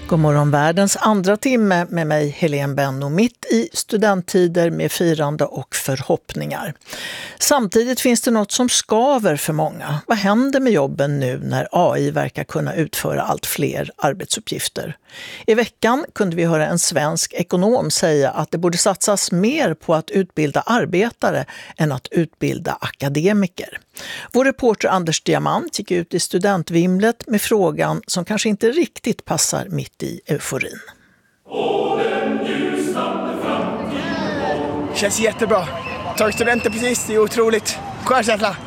God morgon, världens andra timme med mig Helene Benno, mitt i studenttider med firande och förhoppningar. Samtidigt finns det något som skaver för många. Vad händer med jobben nu när AI verkar kunna utföra allt fler arbetsuppgifter? I veckan kunde vi höra en svensk ekonom säga att det borde satsas mer på att utbilda arbetare än att utbilda akademiker. Vår reporter Anders Diamant gick ut i studentvimlet med frågan som kanske inte riktigt passar mitt i euforin. Känns jättebra. Tagit studenter precis, det är otroligt. Skön känsla.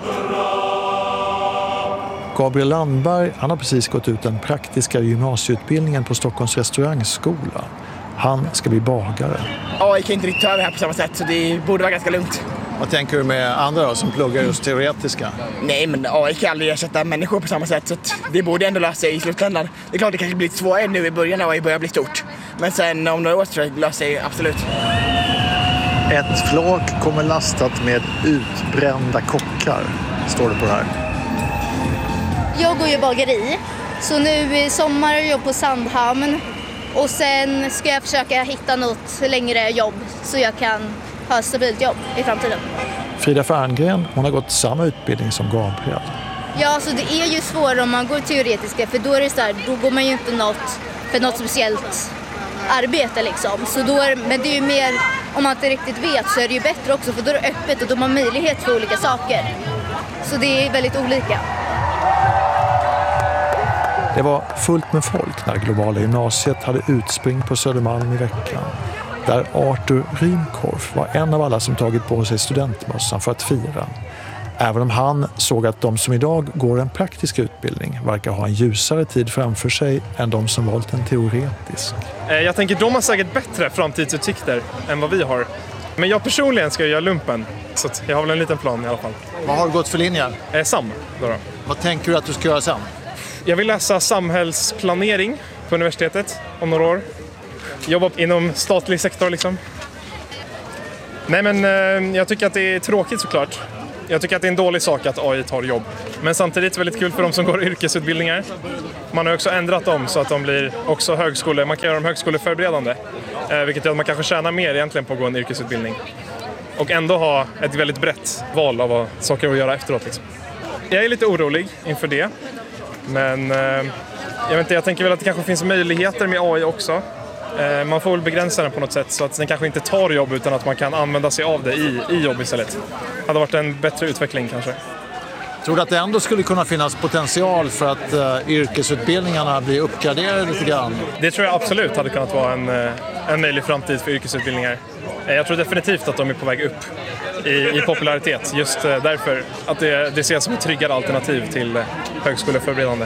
Gabriel Landberg, han har precis gått ut den praktiska gymnasieutbildningen på Stockholms restaurangskola. Han ska bli bagare. AI kan inte riktigt ta över här på samma sätt, så det borde vara ganska lugnt. Vad tänker du med andra då, som pluggar just teoretiska? Nej, men AI kan aldrig ersätta människor på samma sätt, så det borde ändå lösa sig i slutändan. Det är klart det kanske blir svårare nu i början när AI börjar bli stort. Men sen om några år tror jag det löser sig absolut. Ett flak kommer lastat med utbrända kockar, står det på det här. Jag går ju bageri, så nu i sommar är jag på Sandhamn och sen ska jag försöka hitta något längre jobb så jag kan ha ett stabilt jobb i framtiden. Frida Ferngren, hon har gått samma utbildning som Gabriel. Ja, så det är ju svårare om man går teoretiska, för då är det så här, då går man ju inte något speciellt arbete liksom. Så då men det är ju mer, om man inte riktigt vet så är det ju bättre också, för då är det öppet och då har man möjlighet för olika saker. Så det är väldigt olika. Det var fullt med folk när Globala gymnasiet hade utspring på Södermalm i veckan. Där Arthur Rymkorff var en av alla som tagit på sig studentmössan för att fira. Även om han såg att de som idag går en praktisk utbildning verkar ha en ljusare tid framför sig än de som valt en teoretisk. Jag tänker de har säkert bättre framtidsutsikter än vad vi har. Men jag personligen ska göra lumpen, så att jag har väl en liten plan i alla fall. Vad har du gått för linje? SAM då. Vad tänker du att du ska göra sen? Jag vill läsa samhällsplanering på universitetet om några år. Jobba inom statlig sektor liksom. Nej, men jag tycker att det är tråkigt såklart. Jag tycker att det är en dålig sak att AI tar jobb. Men samtidigt väldigt kul för de som går yrkesutbildningar. Man har också ändrat dem så att de blir också högskole. Man kan göra dem högskoleförberedande. Vilket gör att man kanske tjänar mer egentligen på att gå en yrkesutbildning. Och ändå ha ett väldigt brett val av saker att göra efteråt liksom. Jag är lite orolig inför det. Men jag tänker väl att det kanske finns möjligheter med AI också. Man får väl begränsa den på något sätt så att den kanske inte tar jobb utan att man kan använda sig av det i jobb istället. Det hade varit en bättre utveckling kanske. Tror du att det ändå skulle kunna finnas potential för att yrkesutbildningarna blir uppgraderade lite grann? Det tror jag absolut hade kunnat vara en möjlig framtid för yrkesutbildningar. Jag tror definitivt att de är på väg upp i popularitet. Just därför att det ses som ett tryggare alternativ till högskoleförberedande.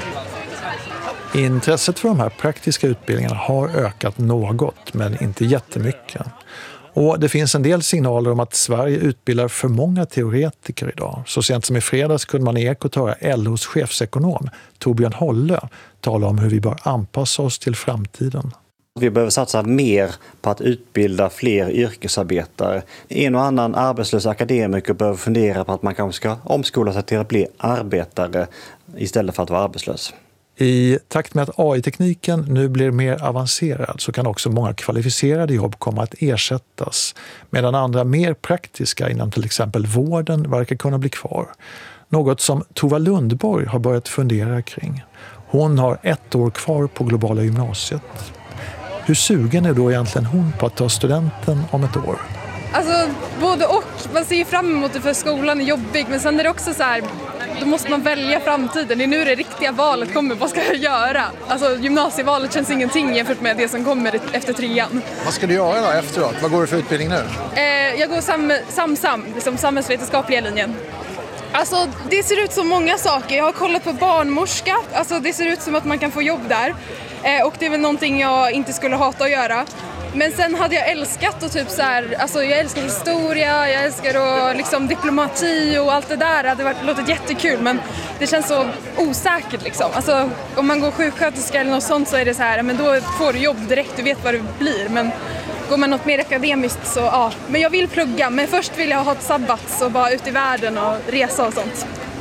Intresset för de här praktiska utbildningarna har ökat något, men inte jättemycket. Och det finns en del signaler om att Sverige utbildar för många teoretiker idag. Så sent som i fredags kunde man i Ekot höra LOs chefsekonom Torbjörn Holle tala om hur vi bör anpassa oss till framtiden. Vi behöver satsa mer på att utbilda fler yrkesarbetare. En och annan arbetslös akademiker behöver fundera på att man kanske ska omskola sig till att bli arbetare istället för att vara arbetslös. I takt med att AI-tekniken nu blir mer avancerad så kan också många kvalificerade jobb komma att ersättas, medan andra mer praktiska inom till exempel vården verkar kunna bli kvar. Något som Tova Lundborg har börjat fundera kring. Hon har 1 år kvar på Globala gymnasiet. Hur sugen är då egentligen hon på att ta studenten om ett år? Alltså både och. Man ser ju fram emot det för skolan är jobbig, men sen är det också så här, då måste man välja framtiden. Det är nu det riktiga valet kommer. Vad ska jag göra? Alltså gymnasievalet känns ingenting jämfört med det som kommer efter 3:an. Vad ska du göra då efteråt? Vad går du för utbildning nu? Jag går liksom samhällsvetenskapliga linjen. Alltså det ser ut som många saker. Jag har kollat på barnmorska. Alltså det ser ut som att man kan få jobb där. Och det är väl någonting jag inte skulle hata att göra. Men sen hade jag älskat och typ så här, alltså jag älskar historia, jag älskar och liksom diplomati och allt det där. Det hade låtit jättekul, men det känns så osäkert liksom. Alltså om man går sjuksköterska eller något sånt så är det så här, men då får du jobb direkt, du vet vad det blir. Men går man något mer akademiskt så ja. Men jag vill plugga, men först vill jag ha ett sabbat och bara ut i världen och resa och sånt.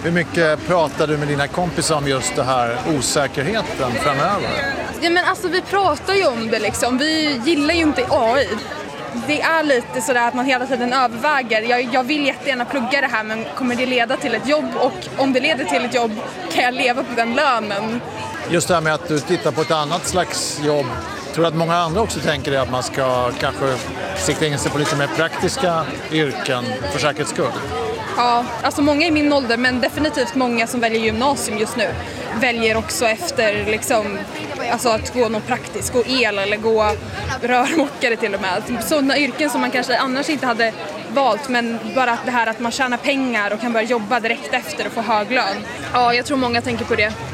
Hur mycket pratar du med dina kompisar om just det här osäkerheten framöver? Ja, men alltså vi pratar ju om det liksom. Vi gillar ju inte AI. Det är lite sådär att man hela tiden överväger. Jag vill jättegärna plugga det här, men kommer det leda till ett jobb? Och om det leder till ett jobb, kan jag leva på den lönen? Just det här med att du tittar på ett annat slags jobb. Tror du att många andra också tänker det, att man ska kanske sikta in sig på lite mer praktiska yrken för säkerhets skull? Ja, alltså många i min ålder, men definitivt många som väljer gymnasium just nu väljer också efter liksom, alltså att gå något praktiskt, gå el eller gå rörmokare till och med. Sådana yrken som man kanske annars inte hade valt, men bara det här att man tjänar pengar och kan börja jobba direkt efter och få hög lön. Ja, jag tror många tänker på det.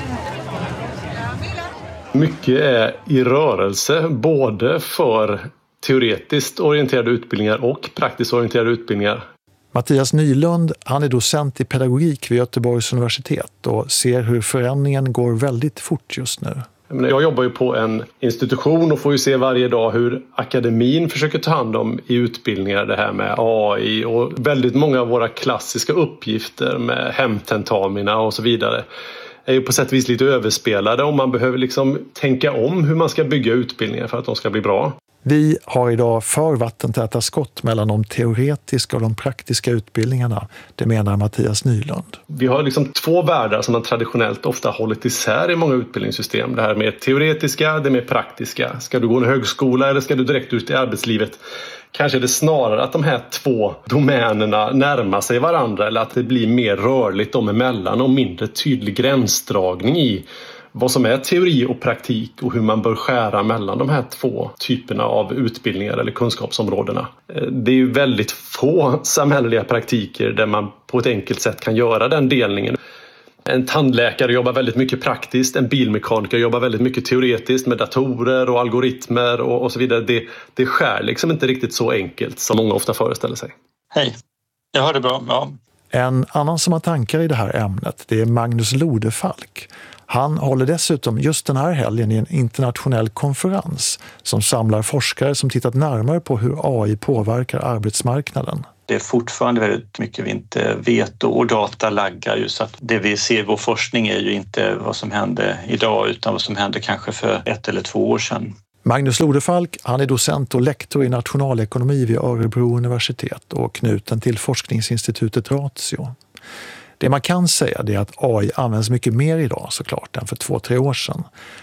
Mycket är i rörelse, både för teoretiskt orienterade utbildningar och praktiskt orienterade utbildningar. Mattias Nylund, han är docent i pedagogik vid Göteborgs universitet och ser hur förändringen går väldigt fort just nu. Jag jobbar ju på en institution och får ju se varje dag hur akademin försöker ta hand om i utbildningar det här med AI, och väldigt många av våra klassiska uppgifter med hemtentamina och så vidare är ju på sätt och vis lite överspelade, och man behöver liksom tänka om hur man ska bygga utbildningar för att de ska bli bra. Vi har idag för vattentäta skott mellan de teoretiska och de praktiska utbildningarna, det menar Mattias Nylund. Vi har liksom två världar som man traditionellt ofta hållit isär i många utbildningssystem. Det här med teoretiska, det med praktiska. Ska du gå en högskola eller ska du direkt ut i arbetslivet? Kanske är det snarare att de här två domänerna närmar sig varandra, eller att det blir mer rörligt dem emellan och mindre tydlig gränsdragning i vad som är teori och praktik och hur man bör skära mellan de här två typerna av utbildningar eller kunskapsområdena. Det är ju väldigt få samhälleliga praktiker där man på ett enkelt sätt kan göra den delningen. En tandläkare jobbar väldigt mycket praktiskt, en bilmekaniker jobbar väldigt mycket teoretiskt med datorer och algoritmer och så vidare. Det skär liksom inte riktigt så enkelt som många ofta föreställer sig. Hej, jag hör det bra. Ja. En annan som har tankar i det här ämnet, det är Magnus Lodefalk. Han håller dessutom just den här helgen i en internationell konferens som samlar forskare som tittat närmare på hur AI påverkar arbetsmarknaden. Det är fortfarande väldigt mycket vi inte vet, och data laggar ju, så att det vi ser i vår forskning är ju inte vad som hände idag utan vad som hände kanske för 1 eller 2 år sedan. Magnus Lodefalk, han är docent och lektor i nationalekonomi vid Örebro universitet och knuten till forskningsinstitutet Ratio. Det man kan säga är att AI används mycket mer idag såklart än för 2-3 år sedan.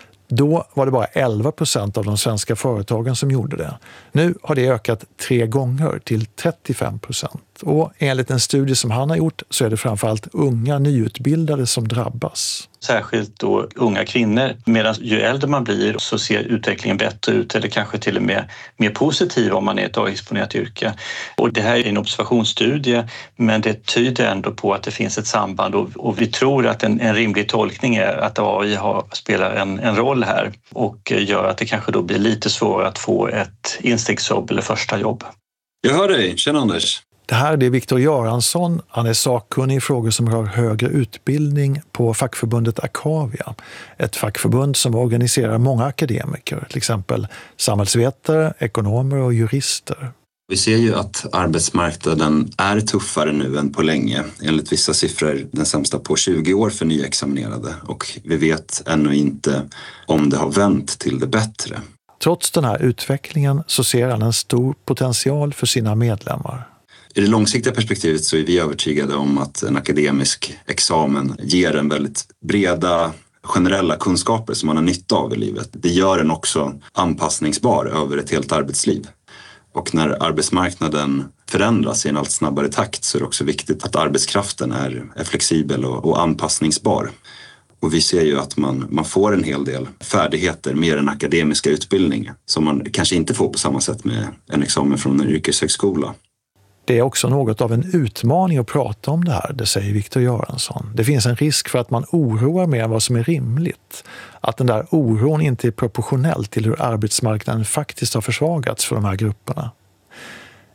Då var det bara 11% av de svenska företagen som gjorde det. Nu har det ökat 3 gånger till 35%. Och enligt en studie som han har gjort så är det framförallt unga nyutbildade som drabbas. Särskilt då unga kvinnor. Medan ju äldre man blir så ser utvecklingen bättre ut, eller kanske till och med mer positiv om man är ett AI-exponerat yrke. Och det här är en observationsstudie, men det tyder ändå på att det finns ett samband, och vi tror att en rimlig tolkning är att AI spelar en roll här och gör att det kanske då blir lite svårare att få ett instegsjobb eller första jobb. Jag hör dig. Tjena Anders. Det här är Viktor Göransson. Han är sakkunnig i frågor som rör högre utbildning på fackförbundet Akavia. Ett fackförbund som organiserar många akademiker, till exempel samhällsvetare, ekonomer och jurister. Vi ser ju att arbetsmarknaden är tuffare nu än på länge. Enligt vissa siffror den sämsta på 20 år för nyexaminerade. Och vi vet ännu inte om det har vänt till det bättre. Trots den här utvecklingen så ser han en stor potential för sina medlemmar. I det långsiktiga perspektivet så är vi övertygade om att en akademisk examen ger en väldigt breda generella kunskaper som man har nytta av i livet. Det gör en också anpassningsbar över ett helt arbetsliv. Och när arbetsmarknaden förändras i en allt snabbare takt så är det också viktigt att arbetskraften är flexibel och anpassningsbar. Och vi ser ju att man får en hel del färdigheter med den akademiska utbildning som man kanske inte får på samma sätt med en examen från en yrkeshögskola. Det är också något av en utmaning att prata om det här, det säger Viktor Göransson. Det finns en risk för att man oroar mer än vad som är rimligt. Att den där oron inte är proportionell till hur arbetsmarknaden faktiskt har försvagats för de här grupperna.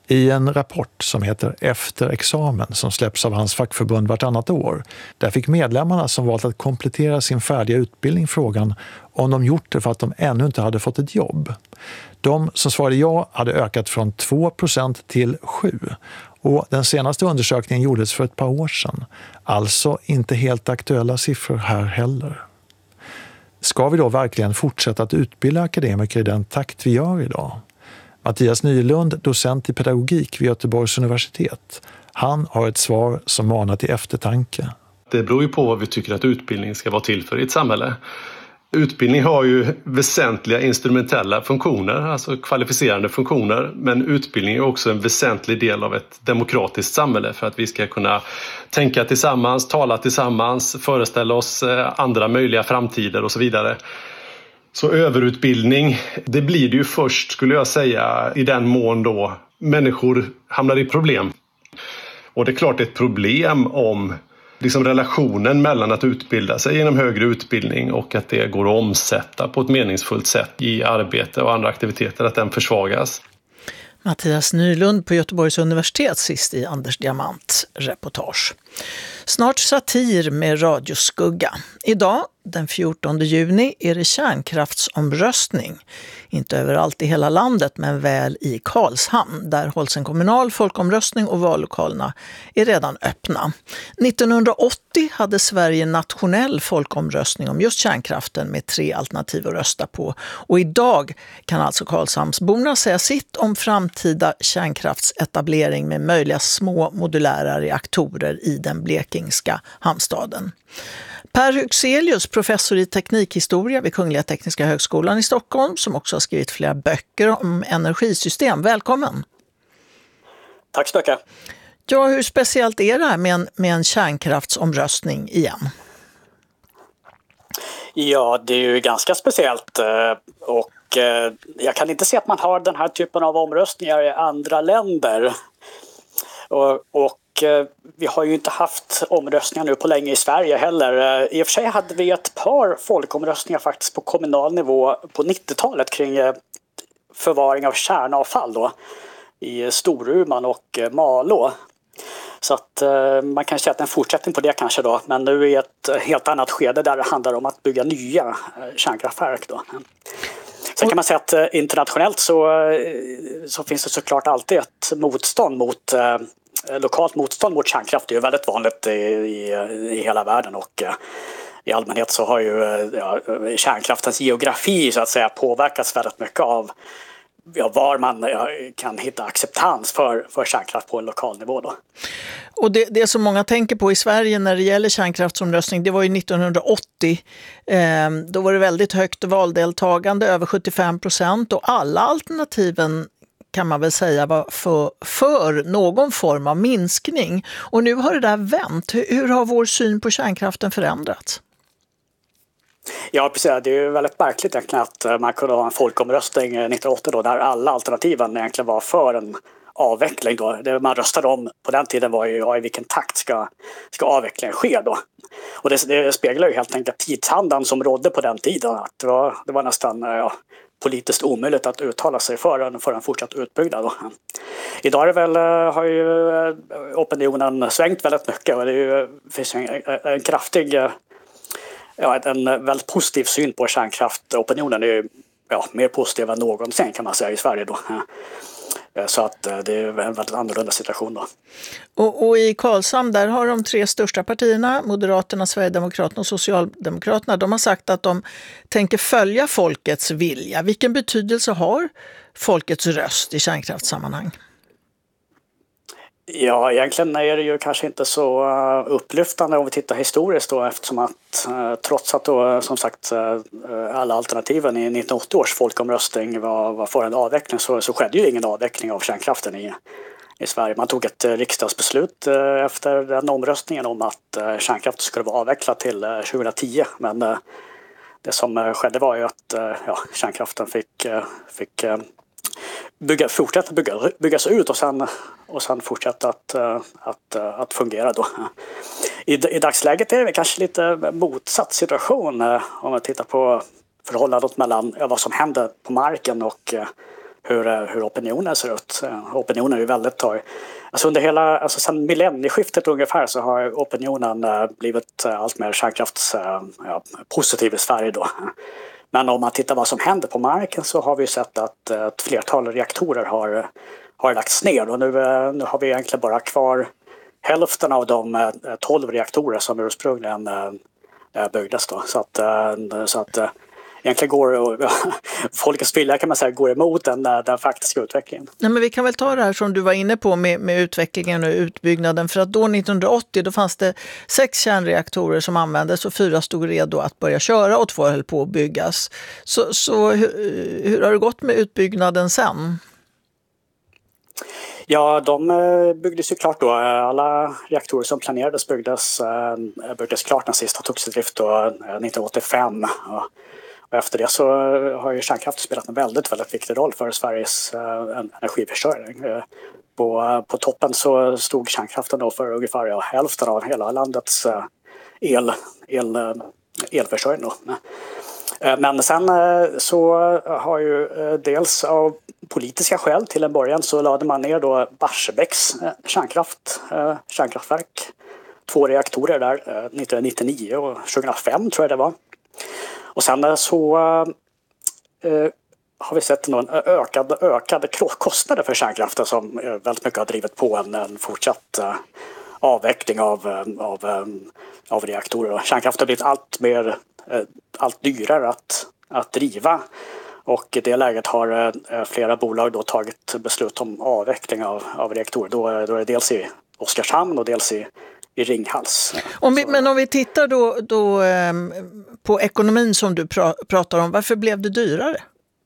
I en rapport som heter Efter examen som släpps av hans fackförbund vartannat år, där fick medlemmarna som valt att komplettera sin färdiga utbildning frågan om de gjort det för att de ännu inte hade fått ett jobb. De som svarade ja hade ökat från 2% till 7%. Och den senaste undersökningen gjordes för ett par år sedan. Alltså inte helt aktuella siffror här heller. Ska vi då verkligen fortsätta att utbilda akademiker i den takt vi gör idag? Mattias Nylund, docent i pedagogik vid Göteborgs universitet. Han har ett svar som manar till eftertanke. Det beror ju på vad vi tycker att utbildning ska vara till för i ett samhälle. Utbildning har ju väsentliga instrumentella funktioner, alltså kvalificerande funktioner, men utbildning är också en väsentlig del av ett demokratiskt samhälle för att vi ska kunna tänka tillsammans, tala tillsammans, föreställa oss andra möjliga framtider och så vidare. Så överutbildning, det blir det ju först, skulle jag säga, i den mån då människor hamnar i problem. Och det är klart ett problem om relationen mellan att utbilda sig genom högre utbildning och att det går att omsätta på ett meningsfullt sätt i arbete och andra aktiviteter, att den försvagas. Mattias Nylund på Göteborgs universitet sist i Anders Diamant reportage. Snart satir med radioskugga. Idag, den 14 juni, är det kärnkraftsomröstning. Inte överallt i hela landet, men väl i Karlshamn. Där hålls en kommunal folkomröstning och vallokalerna är redan öppna. 1980 hade Sverige nationell folkomröstning om just kärnkraften med 3 alternativ att rösta på. Och idag kan alltså Karlshamnsborna säga sitt om framtida kärnkraftsetablering med möjliga små modulära reaktorer i den blekingska hamnstaden. Per Huxelius, professor i teknikhistoria vid Kungliga Tekniska högskolan i Stockholm, som också har skrivit flera böcker om energisystem. Välkommen! Tack så mycket. Ja, hur speciellt är det här med en kärnkraftsomröstning igen? Ja, det är ju ganska speciellt och jag kan inte se att man har den här typen av omröstningar i andra länder. Och vi har ju inte haft omröstningar nu på länge i Sverige heller. I och för sig hade vi ett par folkomröstningar faktiskt på kommunal nivå på 90-talet kring förvaring av kärnavfall då, i Storuman och Malå. Så att man kan säga att en fortsättning på det kanske då, men nu är ett helt annat skede där det handlar om att bygga nya kärnkraftverk då. Sen kan man säga att internationellt så finns det såklart alltid ett motstånd mot lokalt motstånd mot kärnkraft. Det är ju väldigt vanligt i hela världen och i allmänhet så har ju kärnkraftens geografi så att säga påverkats väldigt mycket av var man kan hitta acceptans för kärnkraft på en lokal nivå då. Och det som många tänker på i Sverige när det gäller kärnkraftsomröstning, det var ju 1980. Då var det väldigt högt valdeltagande, över 75%, och alla alternativen kan man väl säga var för någon form av minskning. Och nu har det där vänt. Hur har vår syn på kärnkraften förändrats? Ja, precis. Det är ju väldigt märkligt egentligen att man kunde ha en folkomröstning 1980 då, där alla alternativen egentligen var för en avveckling då. Det man röstade om på den tiden var ju i vilken takt ska avvecklingen ske då. Och det speglar ju helt enkelt tidsandan som rådde på den tiden. Att det var nästan politiskt omöjligt att uttala sig för en fortsatt utbyggnad då. Idag har ju opinionen svängt väldigt mycket och det finns en kraftig en väldigt positiv syn på kärnkraft. Opinionen är ju mer positiv än någonsin kan man säga i Sverige då. Så att det är en väldigt annorlunda situation då. Och i Karlshamn där har de 3 största partierna, Moderaterna, Sverigedemokraterna och Socialdemokraterna, de har sagt att de tänker följa folkets vilja. Vilken betydelse har folkets röst i kärnkraftssammanhang? Ja, egentligen är det ju kanske inte så upplyftande om vi tittar historiskt då, eftersom att trots att då som sagt alla alternativen i 1980 års folkomröstning var för en avveckling så skedde ju ingen avveckling av kärnkraften i Sverige. Man tog ett riksdagsbeslut efter den omröstningen om att kärnkraften skulle vara avvecklad till 2010, men det som skedde var ju att kärnkraften fick fortsätta byggas ut och sen fortsätta att fungera då. I dagsläget är det kanske lite motsatt situation om man tittar på förhållandet mellan vad som händer på marken och hur opinionen ser ut. Opinionen är ju väldigt under sedan millennieskiftet ungefär så har opinionen blivit allt mer kärnkraftspositiv i Sverige då. Men om man tittar vad som händer på marken så har vi sett att ett flertal reaktorer har lagts ner och nu har vi egentligen bara kvar hälften av de 12 reaktorer som ursprungligen byggdes då. Så att egentligen går folkets vilja kan man säga går emot den faktiska utvecklingen. Nej, men vi kan väl ta det här som du var inne på med utvecklingen och utbyggnaden, för att då 1980 då fanns det 6 kärnreaktorer som användes och 4 stod redo att börja köra och 2 höll på att byggas. Så hur har det gått med utbyggnaden sen? Ja, de byggdes ju klart då. Alla reaktorer som planerades byggdes klart när sista togs i drift då 1985. Och efter det så har ju kärnkraften spelat en väldigt, väldigt viktig roll för Sveriges energiförsörjning. På toppen så stod kärnkraften då för ungefär hälften av hela landets elförsörjning. Men sen så har ju dels av politiska skäl till en början så lade man ner då Barsebäcks kärnkraftverk. 2 reaktorer där 1999 och 2005 tror jag det var. Och sen så har vi sett någon ökade kostnader för kärnkraften som väldigt mycket har drivit på en fortsatt avveckling av reaktorer. Kärnkraften har blivit allt dyrare att driva. Och i det läget har flera bolag då tagit beslut om avveckling av reaktorer. Då är det dels i Oskarshamn och dels i Ringhals. Men om vi tittar då på ekonomin som du pratar om, varför blev det dyrare?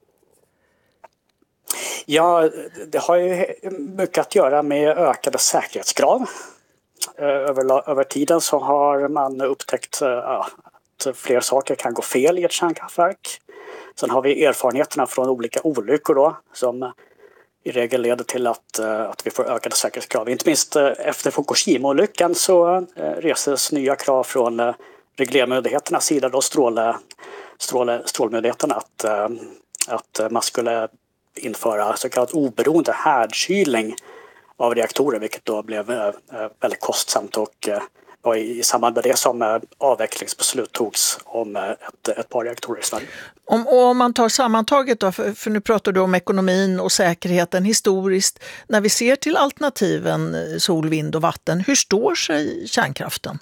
Ja, det har ju mycket att göra med ökade säkerhetskrav. Över tiden så har man upptäckt att fler saker kan gå fel i ett kärnkraftverk. Sen har vi erfarenheterna från olika olyckor då, som i regel leder till att vi får ökade säkerhetskrav. Inte minst efter Fukushima-olyckan så reses nya krav från reglermyndigheternas sida, då strålmyndigheterna, att man skulle införa så kallad oberoende härdkylning av reaktorer, vilket då blev väldigt kostsamt och var i samband med det som avvecklingsbeslut togs om ett par reaktorer i Sverige. Om man tar sammantaget då, för nu pratar du om ekonomin och säkerheten historiskt, när vi ser till alternativen sol, vind och vatten, hur står sig kärnkraften?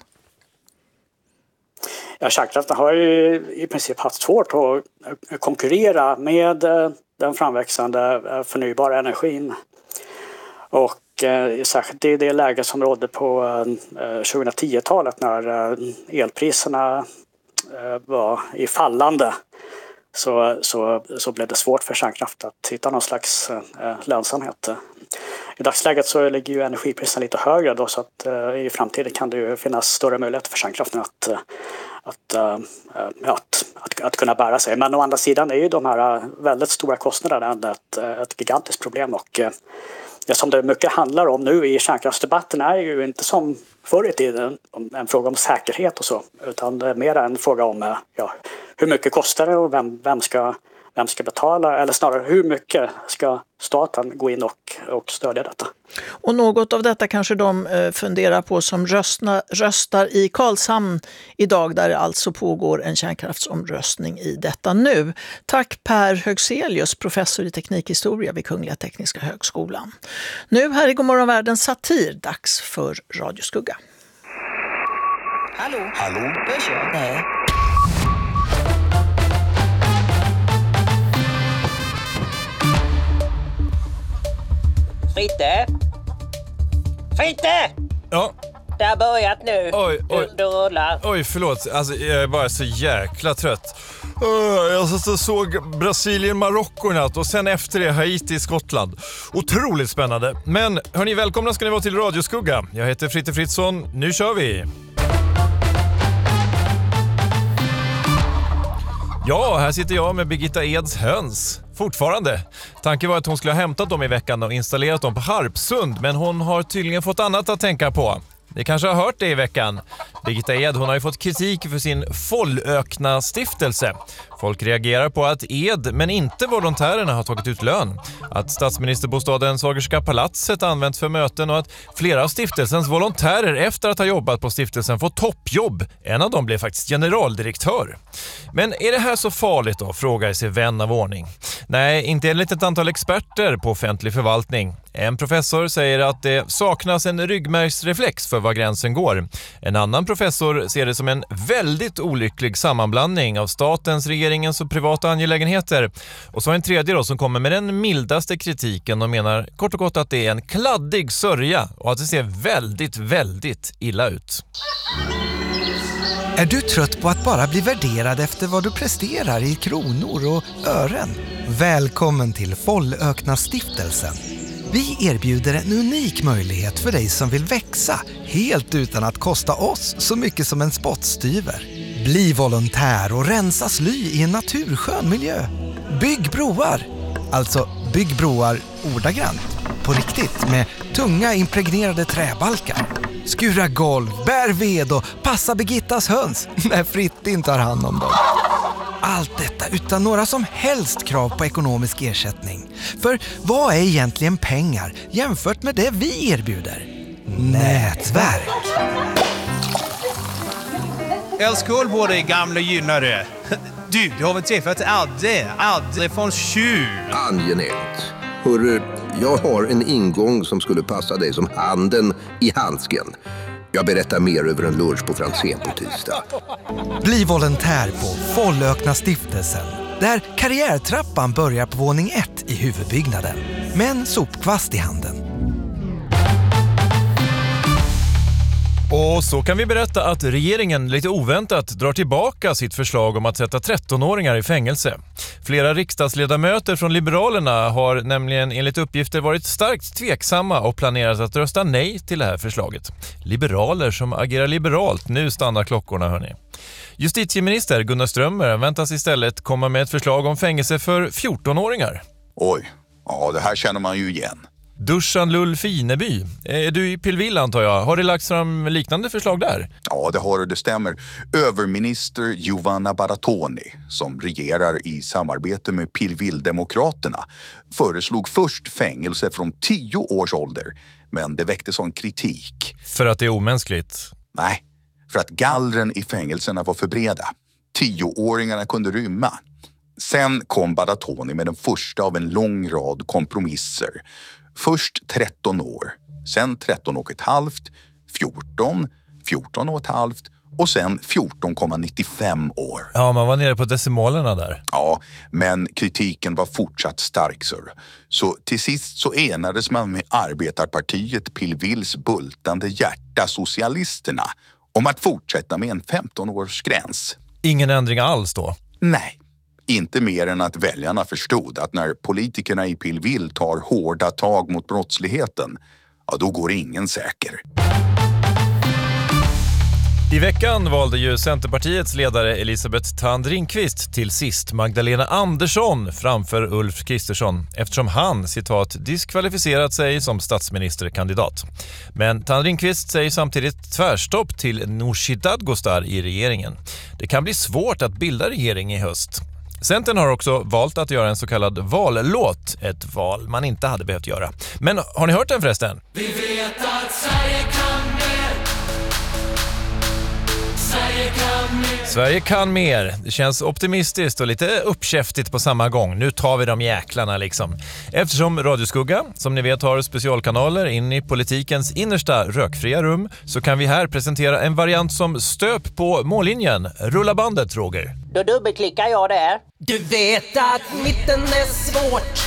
Ja, kärnkraften har ju i princip haft svårt att konkurrera med den framväxande förnybara energin. Och särskilt i det läge som rådde på 2010-talet när elpriserna var i fallande så blev det svårt för kärnkraft att hitta någon slags lönsamhet. I dagsläget så ligger ju energipriserna lite högre då, så att i framtiden kan det ju finnas större möjligheter för kärnkraften att kunna bära sig. Men å andra sidan är ju de här väldigt stora kostnaderna ett gigantiskt problem, och det som det mycket handlar om nu i kärnkraftsdebatten är ju inte som förr i tiden en fråga om säkerhet och så, utan det är mer en fråga om hur mycket kostar det och vem ska betala, eller snarare hur mycket ska staten gå in och stödja detta. Och något av detta kanske de funderar på som röstar i Karlshamn idag, där det alltså pågår en kärnkraftsomröstning i detta nu. Tack Per Högselius, professor i teknikhistoria vid Kungliga Tekniska högskolan. Nu här i Godmorgon Världen satir, dags för Radioskugga. Hallå? Då kör jag. Nej. Fritte! Ja? Det har börjat nu. Oj. Du rullar. Oj, förlåt. Alltså, jag är bara så jäkla trött. Jag såg Brasilien-Marocko i natt och sen efter det Haiti-Skottland. Otroligt spännande. Men hörni, välkomna ska ni vara till Radioskugga. Jag heter Fritte Fritzson. Nu kör vi! Ja, här sitter jag med Birgitta Eds höns. Fortfarande. Tanken var att hon skulle ha hämtat dem i veckan och installerat dem på Harpsund, men hon har tydligen fått annat att tänka på. Ni kanske har hört det i veckan. Birgitta Ed, hon har ju fått kritik för sin Follökna stiftelse. Folk reagerar på att men inte volontärerna har tagit ut lön. Att statsministerbostaden Sagerska palatset används för möten och att flera av stiftelsens volontärer efter att ha jobbat på stiftelsen får toppjobb. En av dem blev faktiskt generaldirektör. Men är det här så farligt då, frågar sig vän av ordning. Nej, inte enligt ett antal experter på offentlig förvaltning. En professor säger att det saknas en ryggmärgsreflex för var gränsen går. En annan professor ser det som en väldigt olycklig sammanblandning av statens, regeringens och privata angelägenheter. Och så en tredje då som kommer med den mildaste kritiken och menar kort och gott att det är en kladdig sörja och att det ser väldigt, väldigt illa ut. Är du trött på att bara bli värderad efter vad du presterar i kronor och ören? Välkommen till Follöknarstiftelsen. Vi erbjuder en unik möjlighet för dig som vill växa helt utan att kosta oss så mycket som en spottstyver. Bli volontär och rensa sly i en naturskön miljö. Bygg broar. Alltså bygg broar ordagrant. På riktigt med tunga impregnerade träbalkar. Skura golv, bär ved och passa Birgittas höns när Frittin tar hand om dem. Allt detta utan några som helst krav på ekonomisk ersättning. För vad är egentligen pengar jämfört med det vi erbjuder? Nätverk. Älskar både gamla gynnare. Du har väl träffat Adde från Tjur. Angenämt. Hörru, jag har en ingång som skulle passa dig som handen i handsken. Jag berättar mer över en lunch på Franzén på tisdag. Bli volontär på Follöknarstiftelsen. Där karriärtrappan börjar på våning 1 i huvudbyggnaden. Med en sopkvast i handen. Och så kan vi berätta att regeringen lite oväntat drar tillbaka sitt förslag om att sätta 13-åringar i fängelse. Flera riksdagsledamöter från Liberalerna har nämligen enligt uppgifter varit starkt tveksamma och planerat att rösta nej till det här förslaget. Liberaler som agerar liberalt, nu stannar klockorna hörni. Justitieminister Gunnar Strömmer väntas istället komma med ett förslag om fängelse för 14-åringar. Oj, ja det här känner man ju igen. Duschan Lull Fineby. Är du i Pillville antar jag? Har det lagts fram liknande förslag där? Ja, det har det stämmer. Överminister Giovanna Baratoni, som regerar i samarbete med Pillville-demokraterna, föreslog först fängelse från 10 års ålder. Men det väckte sån kritik. För att det är omänskligt? Nej, för att gallren i fängelserna var för breda. 10-åringarna kunde rymma. Sen kom Baratoni med den första av en lång rad kompromisser. Först 13 år, sen 13,5, 14, 14,5 och sen 14,95 år. Ja, man var nere på decimalerna där. Ja, men kritiken var fortsatt stark, sir. Så till sist så enades man med arbetarpartiet Pillvilles bultande hjärta Socialisterna om att fortsätta med en 15-årsgräns. Ingen ändring alls då? Nej. Inte mer än att väljarna förstod att när politikerna i Pillville tar hårda tag mot brottsligheten, ja då går ingen säker. I veckan valde ju Centerpartiets ledare Elisabeth Thand Ringqvist till sist Magdalena Andersson framför Ulf Kristersson eftersom han, citat, diskvalificerat sig som statsministerkandidat. Men Thand Ringqvist säger samtidigt tvärstopp till Nooshi Dadgostar i regeringen. Det kan bli svårt att bilda regering i höst. Centern har också valt att göra en så kallad vallåt, ett val man inte hade behövt göra. Men har ni hört den förresten? Vi vet att Sverige kan mer. Sverige kan mer. Sverige kan mer. Det känns optimistiskt och lite uppkäftigt på samma gång. Nu tar vi de jäklarna liksom. Eftersom Radioskugga, som ni vet, har specialkanaler in i politikens innersta rökfria rum så kan vi här presentera en variant som stöp på mållinjen. Rulla bandet, Roger. Då dubbelklickar jag där. Du vet att mitten är svårt.